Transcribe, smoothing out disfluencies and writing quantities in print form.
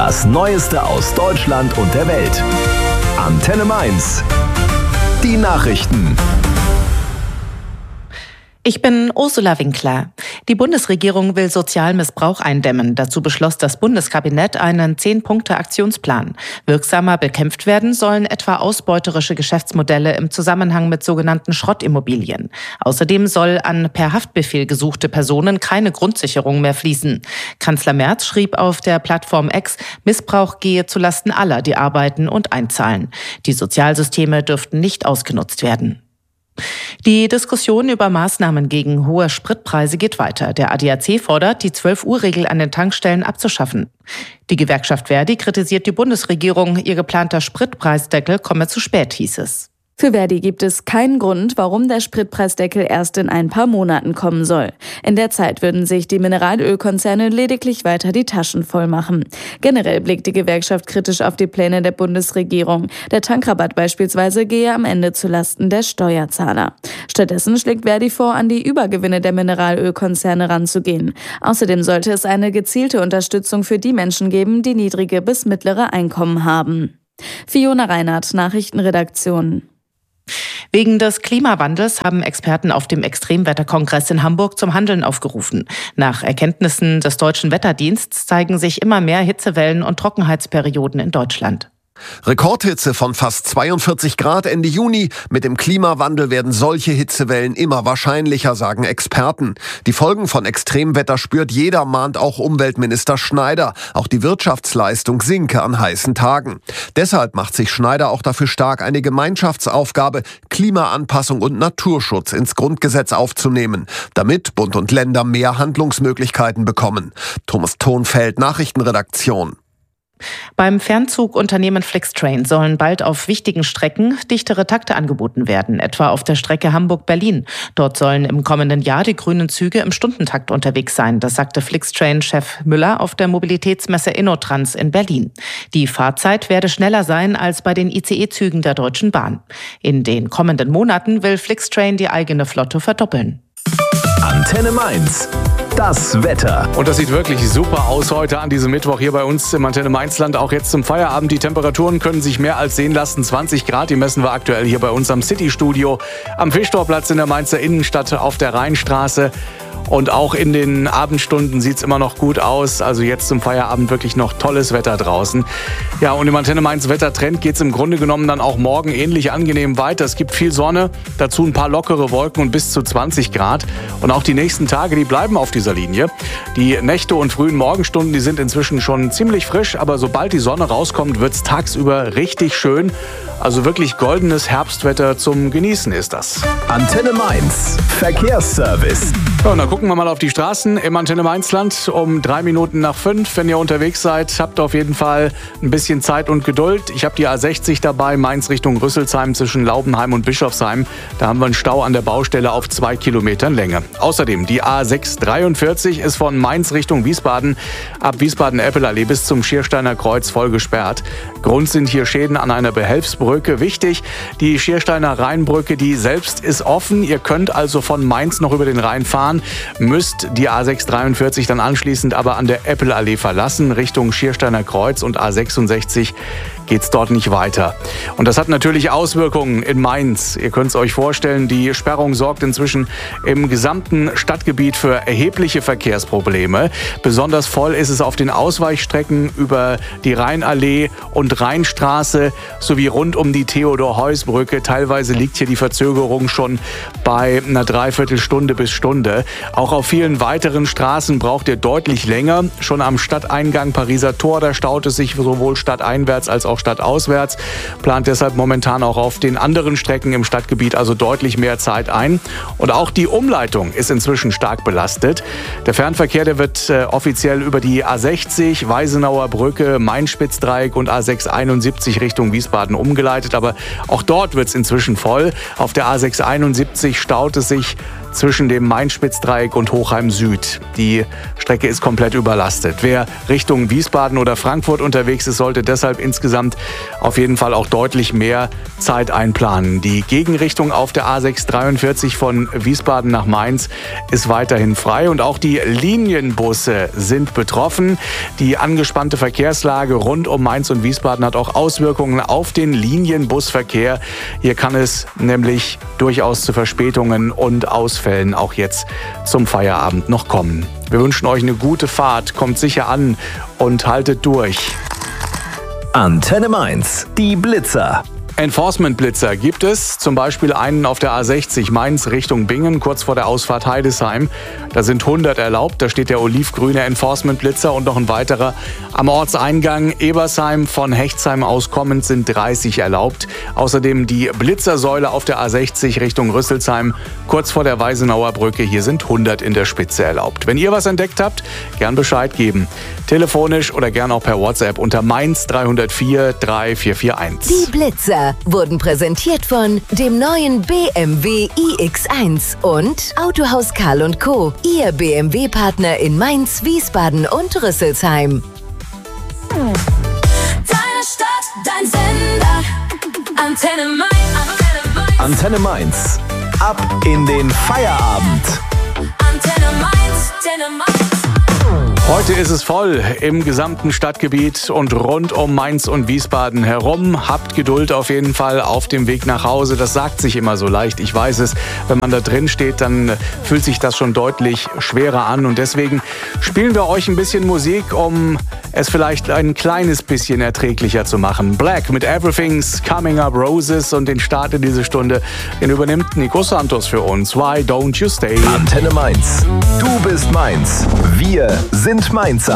Das Neueste aus Deutschland und der Welt. Antenne Mainz. Die Nachrichten. Ich bin Ursula Winkler. Die Bundesregierung will Sozialmissbrauch eindämmen. Dazu beschloss das Bundeskabinett einen 10-Punkte-Aktionsplan. Wirksamer bekämpft werden sollen etwa ausbeuterische Geschäftsmodelle im Zusammenhang mit sogenannten Schrottimmobilien. Außerdem soll an per Haftbefehl gesuchte Personen keine Grundsicherung mehr fließen. Kanzler Merz schrieb auf der Plattform X, Missbrauch gehe zulasten aller, die arbeiten und einzahlen. Die Sozialsysteme dürften nicht ausgenutzt werden. Die Diskussion über Maßnahmen gegen hohe Spritpreise geht weiter. Der ADAC fordert, die 12-Uhr-Regel an den Tankstellen abzuschaffen. Die Gewerkschaft Verdi kritisiert die Bundesregierung. Ihr geplanter Spritpreisdeckel komme zu spät, hieß es. Für Verdi gibt es keinen Grund, warum der Spritpreisdeckel erst in ein paar Monaten kommen soll. In der Zeit würden sich die Mineralölkonzerne lediglich weiter die Taschen voll machen. Generell blickt die Gewerkschaft kritisch auf die Pläne der Bundesregierung. Der Tankrabatt beispielsweise gehe am Ende zulasten der Steuerzahler. Stattdessen schlägt Verdi vor, an die Übergewinne der Mineralölkonzerne ranzugehen. Außerdem sollte es eine gezielte Unterstützung für die Menschen geben, die niedrige bis mittlere Einkommen haben. Fiona Reinhardt, Nachrichtenredaktion. Wegen des Klimawandels haben Experten auf dem Extremwetterkongress in Hamburg zum Handeln aufgerufen. Nach Erkenntnissen des Deutschen Wetterdienstes zeigen sich immer mehr Hitzewellen und Trockenheitsperioden in Deutschland. Rekordhitze von fast 42 Grad Ende Juni. Mit dem Klimawandel werden solche Hitzewellen immer wahrscheinlicher, sagen Experten. Die Folgen von Extremwetter spürt jeder, mahnt auch Umweltminister Schneider. Auch die Wirtschaftsleistung sinke an heißen Tagen. Deshalb macht sich Schneider auch dafür stark, eine Gemeinschaftsaufgabe, Klimaanpassung und Naturschutz ins Grundgesetz aufzunehmen, damit Bund und Länder mehr Handlungsmöglichkeiten bekommen. Thomas Thonfeld, Nachrichtenredaktion. Beim Fernzugunternehmen Flixtrain sollen bald auf wichtigen Strecken dichtere Takte angeboten werden, etwa auf der Strecke Hamburg-Berlin. Dort sollen im kommenden Jahr die grünen Züge im Stundentakt unterwegs sein. Das sagte Flixtrain-Chef Müller auf der Mobilitätsmesse InnoTrans in Berlin. Die Fahrzeit werde schneller sein als bei den ICE-Zügen der Deutschen Bahn. In den kommenden Monaten will Flixtrain die eigene Flotte verdoppeln. Antenne Mainz. Das Wetter. Und das sieht wirklich super aus heute an diesem Mittwoch hier bei uns im Antenne Mainzland. Auch jetzt zum Feierabend. Die Temperaturen können sich mehr als sehen lassen. 20 Grad, die messen wir aktuell hier bei uns am City-Studio, am Fischtorplatz in der Mainzer Innenstadt auf der Rheinstraße. Und auch in den Abendstunden sieht es immer noch gut aus. Also jetzt zum Feierabend wirklich noch tolles Wetter draußen. Ja, und im Antenne Mainz Wettertrend geht es im Grunde genommen dann auch morgen ähnlich angenehm weiter. Es gibt viel Sonne, dazu ein paar lockere Wolken und bis zu 20 Grad. Und auch die nächsten Tage, die bleiben auf dieser Linie. Die Nächte und frühen Morgenstunden, die sind inzwischen schon ziemlich frisch. Aber sobald die Sonne rauskommt, wird es tagsüber richtig schön. Also wirklich goldenes Herbstwetter zum Genießen ist das. Antenne Mainz. Verkehrsservice. Ja, und dann gucken wir mal auf die Straßen im Antenne Mainzland um 3 Minuten nach 5. Wenn ihr unterwegs seid, habt auf jeden Fall ein bisschen Zeit und Geduld. Ich habe die A60 dabei, Mainz Richtung Rüsselsheim zwischen Laubenheim und Bischofsheim. Da haben wir einen Stau an der Baustelle auf 2 Kilometern Länge. Außerdem die A643 ist von Mainz Richtung Wiesbaden ab Wiesbaden-Eppelallee bis zum Schiersteiner Kreuz voll gesperrt. Grund sind hier Schäden an einer Behelfsbrücke. Wichtig, die Schiersteiner Rheinbrücke, die selbst ist offen. Ihr könnt also von Mainz noch über den Rhein fahren, müsst die A643 dann anschließend aber an der Eppelallee verlassen, Richtung Schiersteiner Kreuz und A66 geht's dort nicht weiter. Und das hat natürlich Auswirkungen in Mainz. Ihr könnt es euch vorstellen, die Sperrung sorgt inzwischen im gesamten Stadtgebiet für erhebliche Verkehrsprobleme. Besonders voll ist es auf den Ausweichstrecken über die Rheinallee und Rheinstraße sowie rund um die Theodor-Heuss-Brücke. Teilweise liegt hier die Verzögerung schon bei einer Dreiviertelstunde bis Stunde. Auch auf vielen weiteren Straßen braucht ihr deutlich länger. Schon am Stadteingang Pariser Tor, da staut es sich sowohl stadteinwärts als auch stadtauswärts. Plant deshalb momentan auch auf den anderen Strecken im Stadtgebiet also deutlich mehr Zeit ein. Und auch die Umleitung ist inzwischen stark belastet. Der Fernverkehr, der wird offiziell über die A60, Weisenauer Brücke, Main-Spitz-Dreieck und A671 Richtung Wiesbaden umgeleitet. Aber auch dort wird es inzwischen voll. Auf der A671 staut es sich zwischen dem Main-Spitz-Dreieck und Hochheim Süd. Die Strecke ist komplett überlastet. Wer Richtung Wiesbaden oder Frankfurt unterwegs ist, sollte deshalb insgesamt auf jeden Fall auch deutlich mehr Zeit einplanen. Die Gegenrichtung auf der A643 von Wiesbaden nach Mainz ist weiterhin frei und auch die Linienbusse sind betroffen. Die angespannte Verkehrslage rund um Mainz und Wiesbaden hat auch Auswirkungen auf den Linienbusverkehr. Hier kann es nämlich durchaus zu Verspätungen und Ausfällen auch jetzt zum Feierabend noch kommen. Wir wünschen euch eine gute Fahrt, kommt sicher an und haltet durch. Antenne Mainz, die Blitzer. Enforcement-Blitzer gibt es, zum Beispiel einen auf der A60 Mainz Richtung Bingen, kurz vor der Ausfahrt Heidesheim. Da sind 100 erlaubt, da steht der olivgrüne Enforcement-Blitzer und noch ein weiterer. Am Ortseingang Ebersheim von Hechtsheim aus kommend sind 30 erlaubt. Außerdem die Blitzersäule auf der A60 Richtung Rüsselsheim, kurz vor der Weisenauer Brücke. Hier sind 100 in der Spitze erlaubt. Wenn ihr was entdeckt habt, gern Bescheid geben. Telefonisch oder gern auch per WhatsApp unter Mainz 304 3441. Die Blitzer wurden präsentiert von dem neuen BMW iX1 und Autohaus Karl & Co., Ihr BMW-Partner in Mainz, Wiesbaden und Rüsselsheim. Deine Stadt, dein Sender, Antenne Mainz. Antenne Mainz. Ab in den Feierabend. Antenne Mainz, Antenne Mainz. Heute ist es voll im gesamten Stadtgebiet und rund um Mainz und Wiesbaden herum. Habt Geduld auf jeden Fall auf dem Weg nach Hause. Das sagt sich immer so leicht. Ich weiß es, wenn man da drin steht, dann fühlt sich das schon deutlich schwerer an. Und deswegen spielen wir euch ein bisschen Musik, um es vielleicht ein kleines bisschen erträglicher zu machen. Black mit Everything's Coming Up Roses und den Start in diese Stunde, den übernimmt Nico Santos für uns. Why don't you stay? Antenne Mainz. Du bist Mainz. Wir sind Mainzer.